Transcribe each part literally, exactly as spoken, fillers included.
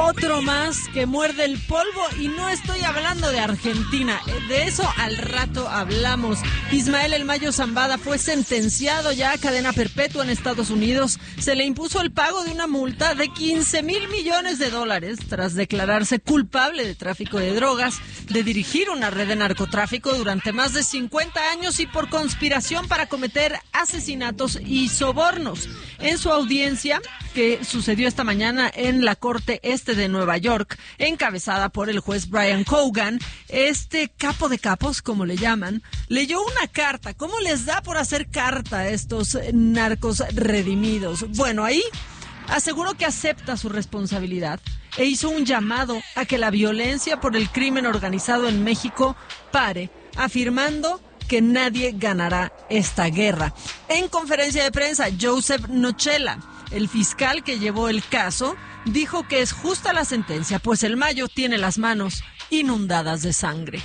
Otro más que muerde el polvo, y no estoy hablando de Argentina, de eso al rato hablamos. Ismael El Mayo Zambada fue sentenciado ya a cadena perpetua en Estados Unidos. Se le impuso el pago de una multa de quince mil millones de dólares tras declararse culpable de tráfico de drogas, de dirigir una red de narcotráfico durante más de cincuenta años y por conspiración para cometer asesinatos y sobornos. En su audiencia, que sucedió esta mañana en la Corte Este de Nueva York, encabezada por el juez Brian Cogan, este capo de capos, como le llaman, leyó una carta. ¿Cómo les da por hacer carta a estos narcos redimidos? Bueno, ahí aseguró que acepta su responsabilidad e hizo un llamado a que la violencia por el crimen organizado en México pare, afirmando que nadie ganará esta guerra. En conferencia de prensa, Joseph Nochela, el fiscal que llevó el caso, dijo que es justa la sentencia, pues el Mayo tiene las manos inundadas de sangre.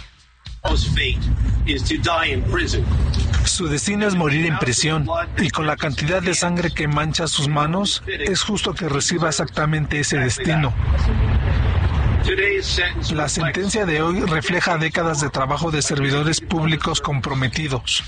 Su destino es morir en prisión, y con la cantidad de sangre que mancha sus manos, es justo que reciba exactamente ese destino. La sentencia de hoy refleja décadas de trabajo de servidores públicos comprometidos.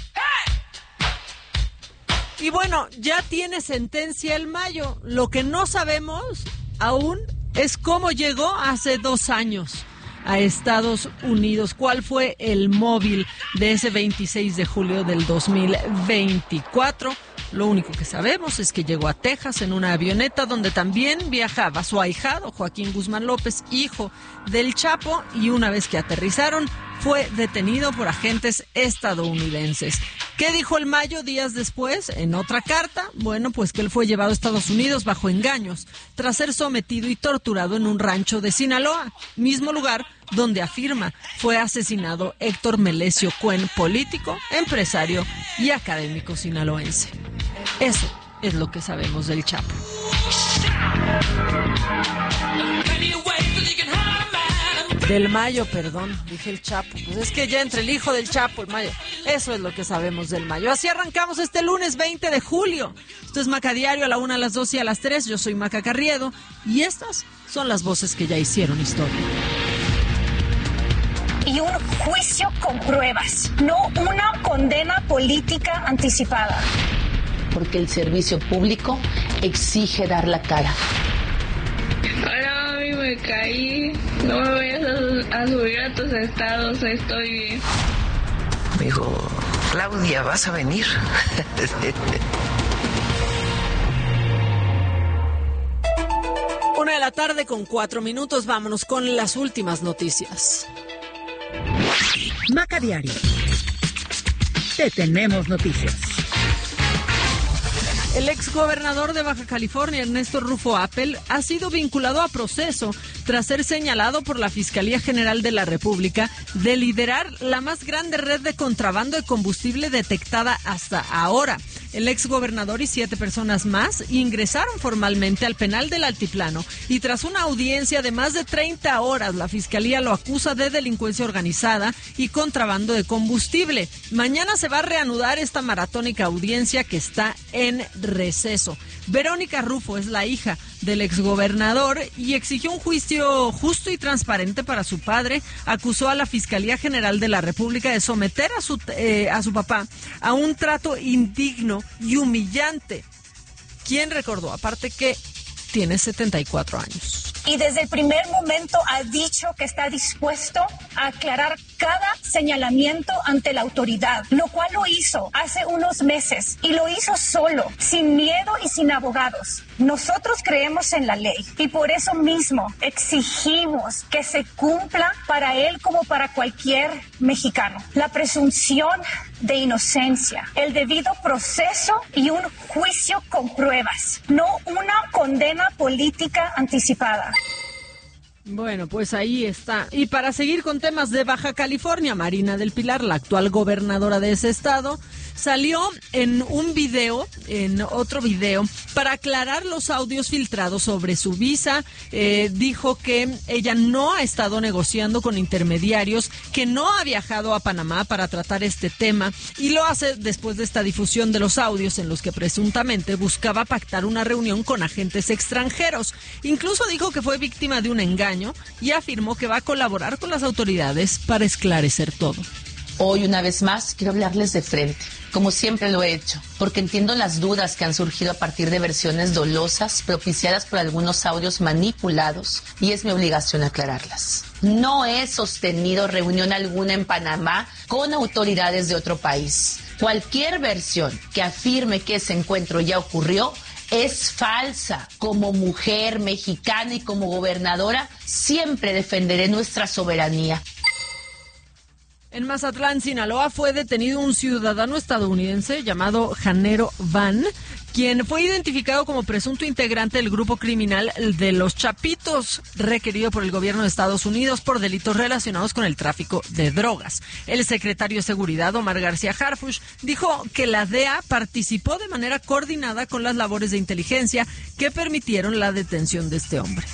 Y bueno, ya tiene sentencia el Mayo. Lo que no sabemos aún es cómo llegó hace dos años a Estados Unidos. ¿Cuál fue el móvil de ese veintiséis de julio del dos mil veinticuatro? Lo único que sabemos es que llegó a Texas en una avioneta donde también viajaba su ahijado, Joaquín Guzmán López, hijo del Chapo, y una vez que aterrizaron, fue detenido por agentes estadounidenses. ¿Qué dijo el Mayo días después en otra carta? Bueno, pues que él fue llevado a Estados Unidos bajo engaños, tras ser sometido y torturado en un rancho de Sinaloa, mismo lugar donde afirma fue asesinado Héctor Melesio Cuen, político, empresario y académico sinaloense. Eso es lo que sabemos del Chapo. Del Mayo, perdón, dije el Chapo. Pues es que ya entre el hijo del Chapo, el Mayo. Eso es lo que sabemos del Mayo. Así arrancamos este lunes veinte de julio. Esto es Maca Diario, a la una, a las dos y a las tres. Yo soy Maca Carriedo y estas son las voces que ya hicieron historia. Y un juicio con pruebas, no una condena política anticipada. Porque el servicio público exige dar la cara. Hola, mami, me caí. No me vayas a, a subir a tus estados, estoy bien. Me dijo, Claudia, ¿vas a venir? Una de la tarde con cuatro minutos, vámonos con las últimas noticias. Maca Diario. Te tenemos noticias. El exgobernador de Baja California, Ernesto Rufo Appel, ha sido vinculado a proceso tras ser señalado por la Fiscalía General de la República de liderar la más grande red de contrabando de combustible detectada hasta ahora. El exgobernador y siete personas más ingresaron formalmente al penal del Altiplano y tras una audiencia de más de treinta horas, la Fiscalía lo acusa de delincuencia organizada y contrabando de combustible. Mañana se va a reanudar esta maratónica audiencia que está en receso. Verónica Rufo es la hija del exgobernador y exigió un juicio justo y transparente para su padre. Acusó a la Fiscalía General de la República de someter a su, eh, a su papá a un trato indigno y humillante. ¿Quién recordó? Aparte que tiene setenta y cuatro años. Y desde el primer momento ha dicho que está dispuesto a aclarar cada señalamiento ante la autoridad, lo cual lo hizo hace unos meses y lo hizo solo, sin miedo y sin abogados. Nosotros creemos en la ley y por eso mismo exigimos que se cumpla para él como para cualquier mexicano. La presunción de inocencia, el debido proceso y un juicio con pruebas, no una condena política anticipada. Bueno, pues ahí está. Y para seguir con temas de Baja California, Marina del Pilar, la actual gobernadora de ese estado, salió en un video, en otro video, para aclarar los audios filtrados sobre su visa. Eh, dijo que ella no ha estado negociando con intermediarios, que no ha viajado a Panamá para tratar este tema, y lo hace después de esta difusión de los audios en los que presuntamente buscaba pactar una reunión con agentes extranjeros. Incluso dijo que fue víctima de un engaño y afirmó que va a colaborar con las autoridades para esclarecer todo. Hoy, una vez más, quiero hablarles de frente, como siempre lo he hecho, porque entiendo las dudas que han surgido a partir de versiones dolosas propiciadas por algunos audios manipulados, y es mi obligación aclararlas. No he sostenido reunión alguna en Panamá con autoridades de otro país. Cualquier versión que afirme que ese encuentro ya ocurrió es falsa. Como mujer mexicana y como gobernadora, siempre defenderé nuestra soberanía. En Mazatlán, Sinaloa, fue detenido un ciudadano estadounidense llamado Janero Van, quien fue identificado como presunto integrante del grupo criminal de los Chapitos, requerido por el gobierno de Estados Unidos por delitos relacionados con el tráfico de drogas. El secretario de Seguridad, Omar García Harfuch, dijo que la D E A participó de manera coordinada con las labores de inteligencia que permitieron la detención de este hombre.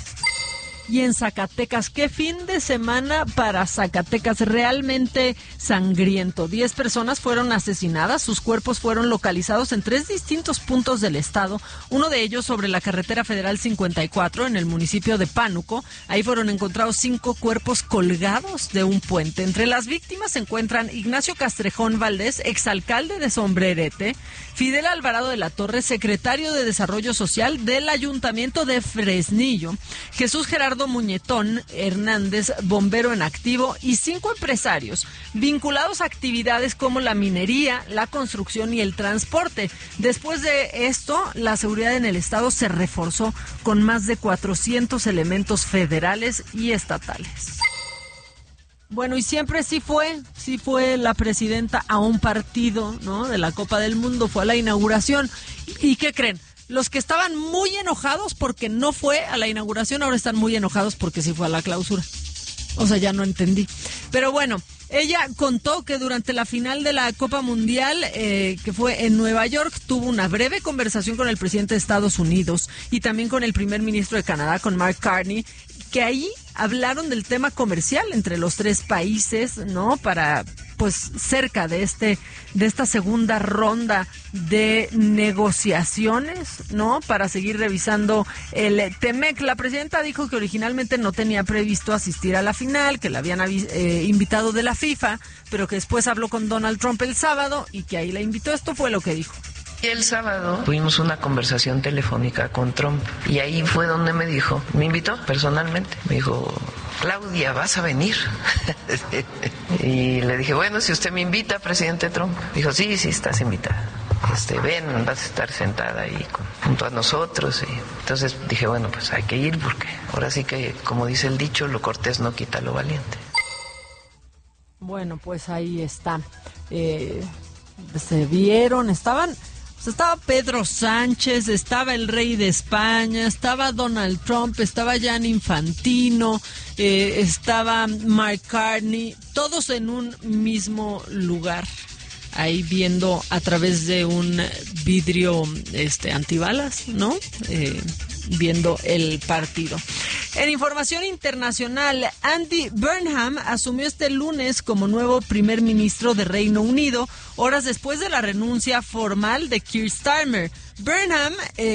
Y en Zacatecas, qué fin de semana para Zacatecas, realmente sangriento. Diez personas fueron asesinadas, sus cuerpos fueron localizados en tres distintos puntos del estado, uno de ellos sobre la carretera federal cincuenta y cuatro en el municipio de Pánuco. Ahí fueron encontrados cinco cuerpos colgados de un puente. Entre las víctimas se encuentran Ignacio Castrejón Valdés, exalcalde de Sombrerete, Fidel Alvarado de la Torre, secretario de Desarrollo Social del Ayuntamiento de Fresnillo, Jesús Gerardo Muñetón Hernández, bombero en activo, y cinco empresarios vinculados a actividades como la minería, la construcción y el transporte. Después de esto, la seguridad en el estado se reforzó con más de cuatrocientos elementos federales y estatales. Bueno, y siempre sí fue, sí fue la presidenta a un partido, ¿no?, de la Copa del Mundo, fue a la inauguración. ¿Y qué creen? Los que estaban muy enojados porque no fue a la inauguración, ahora están muy enojados porque sí fue a la clausura. O sea, ya no entendí. Pero bueno, ella contó que durante la final de la Copa Mundial, eh, que fue en Nueva York, tuvo una breve conversación con el presidente de Estados Unidos y también con el primer ministro de Canadá, con Mark Carney, que ahí hablaron del tema comercial entre los tres países, ¿no?, para pues cerca de este de esta segunda ronda de negociaciones, ¿no?, para seguir revisando el Temec. La presidenta dijo que originalmente no tenía previsto asistir a la final, que la habían eh, invitado de la FIFA, pero que después habló con Donald Trump el sábado y que ahí la invitó. Esto fue lo que dijo. El sábado tuvimos una conversación telefónica con Trump y ahí fue donde me dijo, me invitó personalmente, me dijo, Claudia, ¿vas a venir? Y le dije, bueno, si usted me invita, presidente Trump. Dijo, sí, sí, estás invitada. Este, ven, vas a estar sentada ahí con, junto a nosotros. Y entonces dije, bueno, pues hay que ir porque ahora sí que, como dice el dicho, lo cortés no quita lo valiente. Bueno, pues ahí está. Eh, se vieron, estaban... Estaba Pedro Sánchez, estaba el rey de España, estaba Donald Trump, estaba Gianni Infantino, eh, estaba Mark Carney, todos en un mismo lugar, ahí viendo a través de un vidrio este antibalas, ¿no? Eh, viendo el partido. En información internacional, Andy Burnham asumió este lunes como nuevo primer ministro de Reino Unido, horas después de la renuncia formal de Keir Starmer. Burnham eh,